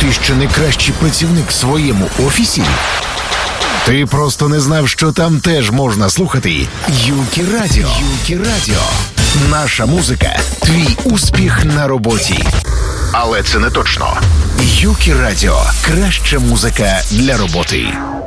Ти що найкращий працівник в своєму офісі? Ти просто не знав, що там теж можна слухати Юкі Радіо. Юкі Радіо. Наша музика – твій успіх на роботі. Але це не точно. Юкі Радіо – краща музика для роботи.